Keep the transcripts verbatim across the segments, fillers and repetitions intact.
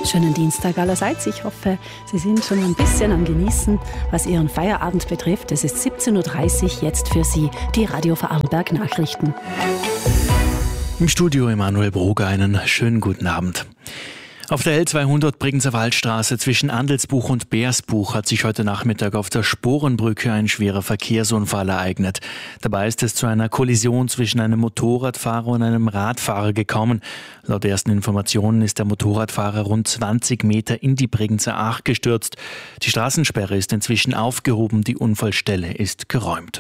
Schönen Dienstag allerseits. Ich hoffe, Sie sind schon ein bisschen am Genießen, was Ihren Feierabend betrifft. Es ist siebzehn Uhr dreißig, jetzt für Sie die Radio Vorarlberg Nachrichten. Im Studio Emanuel Broger, einen schönen guten Abend. Auf der L zweihundert Bregenzer Waldstraße zwischen Andelsbuch und Beersbuch hat sich heute Nachmittag auf der Sporenbrücke ein schwerer Verkehrsunfall ereignet. Dabei ist es zu einer Kollision zwischen einem Motorradfahrer und einem Radfahrer gekommen. Laut ersten Informationen ist der Motorradfahrer rund zwanzig Meter in die Bregenzer Ach gestürzt. Die Straßensperre ist inzwischen aufgehoben, die Unfallstelle ist geräumt.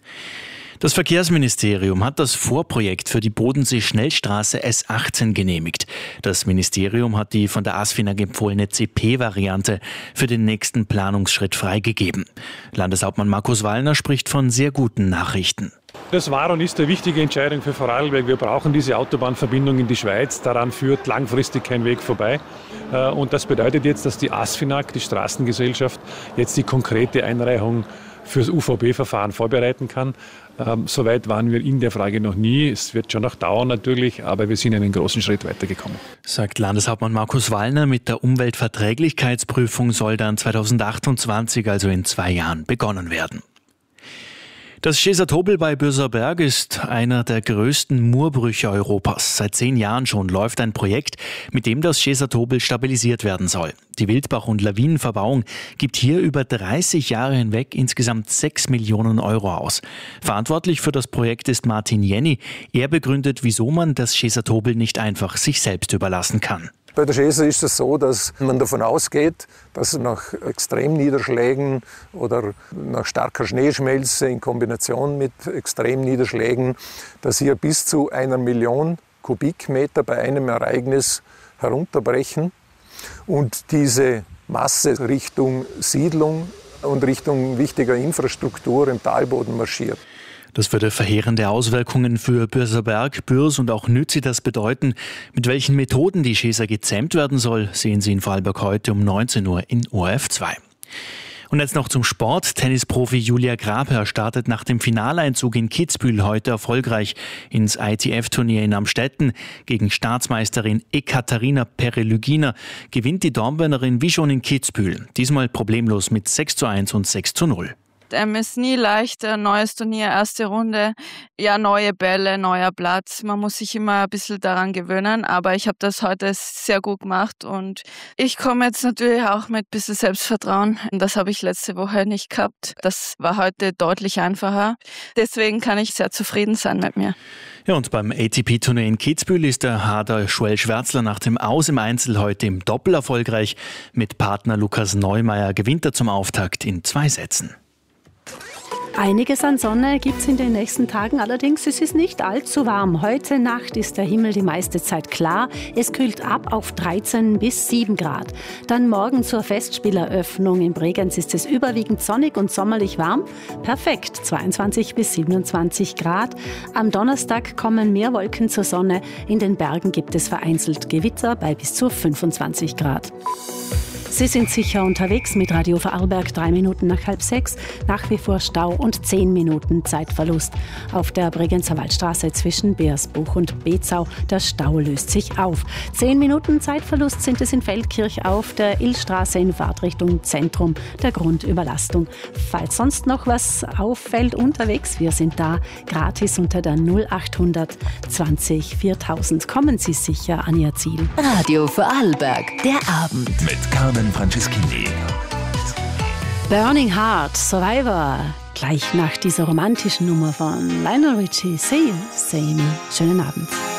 Das Verkehrsministerium hat das Vorprojekt für die Bodensee-Schnellstraße S achtzehn genehmigt. Das Ministerium hat die von der ASFINAG empfohlene C P-Variante für den nächsten Planungsschritt freigegeben. Landeshauptmann Markus Wallner spricht von sehr guten Nachrichten. Das war und ist eine wichtige Entscheidung für Vorarlberg. Wir brauchen diese Autobahnverbindung in die Schweiz. Daran führt langfristig kein Weg vorbei. Und das bedeutet jetzt, dass die ASFINAG, die Straßengesellschaft, jetzt die konkrete Einreichung fürs U V B-Verfahren vorbereiten kann. Ähm, Soweit waren wir in der Frage noch nie. Es wird schon noch dauern natürlich, aber wir sind einen großen Schritt weitergekommen. Sagt Landeshauptmann Markus Wallner. Mit der Umweltverträglichkeitsprüfung soll dann zweitausendachtundzwanzig, also in zwei Jahren, begonnen werden. Das Schesertobel bei Bürserberg ist einer der größten Murbrüche Europas. Seit zehn Jahren schon läuft ein Projekt, mit dem das Schesertobel stabilisiert werden soll. Die Wildbach- und Lawinenverbauung gibt hier über dreißig Jahre hinweg insgesamt sechs Millionen Euro aus. Verantwortlich für das Projekt ist Martin Jenny. Er begründet, wieso man das Schesertobel nicht einfach sich selbst überlassen kann. Bei der Scheser ist es so, dass man davon ausgeht, dass nach Extremniederschlägen oder nach starker Schneeschmelze in Kombination mit Extremniederschlägen, dass hier bis zu einer Million Kubikmeter bei einem Ereignis herunterbrechen und diese Masse Richtung Siedlung und Richtung wichtiger Infrastruktur im Talboden marschiert. Das würde verheerende Auswirkungen für Bürserberg, Bürs und auch Nützitas bedeuten. Mit welchen Methoden die Scheser gezähmt werden soll, sehen Sie in Vorarlberg heute um neunzehn Uhr in O R F zwei. Und jetzt noch zum Sport. Tennisprofi Julia Grabherr startet nach dem Finaleinzug in Kitzbühel heute erfolgreich ins I T F-Turnier in Amstetten. Gegen Staatsmeisterin Ekaterina Perelygina gewinnt die Dornbirnerin wie schon in Kitzbühel. Diesmal problemlos mit sechs zu eins und sechs zu null. Ähm, ist nie leicht, ein neues Turnier, erste Runde, ja, neue Bälle, neuer Platz. Man muss sich immer ein bisschen daran gewöhnen, aber ich habe das heute sehr gut gemacht und ich komme jetzt natürlich auch mit ein bisschen Selbstvertrauen. Das habe ich letzte Woche nicht gehabt. Das war heute deutlich einfacher. Deswegen kann ich sehr zufrieden sein mit mir. Ja, und beim A T P-Turnier in Kitzbühel ist der Harder Joel Schwärzler nach dem Aus im Einzel heute im Doppel erfolgreich. Mit Partner Lukas Neumeier gewinnt er zum Auftakt in zwei Sätzen. Einiges an Sonne gibt es in den nächsten Tagen, allerdings es ist nicht allzu warm. Heute Nacht ist der Himmel die meiste Zeit klar. Es kühlt ab auf dreizehn bis sieben Grad. Dann morgen zur Festspieleröffnung in Bregenz ist es überwiegend sonnig und sommerlich warm. Perfekt, zweiundzwanzig bis siebenundzwanzig Grad. Am Donnerstag kommen mehr Wolken zur Sonne. In den Bergen gibt es vereinzelt Gewitter bei bis zu fünfundzwanzig Grad. Sie sind sicher unterwegs mit Radio Vorarlberg, drei Minuten nach halb sechs. Nach wie vor Stau und zehn Minuten Zeitverlust. Auf der Bregenzer Waldstraße zwischen Beersbuch und Bezau. Der Stau löst sich auf. Zehn Minuten Zeitverlust sind es in Feldkirch auf der Illstraße in Fahrtrichtung Zentrum der Grundüberlastung. Falls sonst noch was auffällt unterwegs, wir sind da gratis unter der null achthundert zwanzig viertausend. Kommen Sie sicher an Ihr Ziel. Radio Vorarlberg, der Abend. Mit Carmen Franceschini. Burning Heart, Survivor. Gleich nach dieser romantischen Nummer von Lionel Richie. See you, say me. Schönen Abend.